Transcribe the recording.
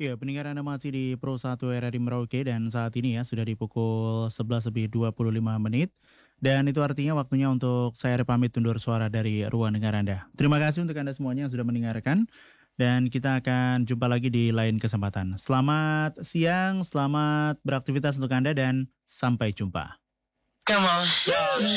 Ya, pendengar Anda masih di Pro 1 RRI Merauke dan saat ini ya sudah di pukul 11 lebih 25 menit. Dan itu artinya waktunya untuk saya pamit undur suara dari ruang dengar Anda. Terima kasih untuk Anda semuanya yang sudah mendengarkan. Dan kita akan jumpa lagi di lain kesempatan. Selamat siang, selamat beraktivitas untuk Anda dan sampai jumpa. Come on.